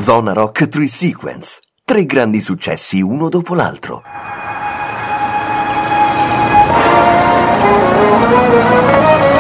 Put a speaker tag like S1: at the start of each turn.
S1: Zona Rock 3 Sequence. 3 grandi successi uno dopo l'altro.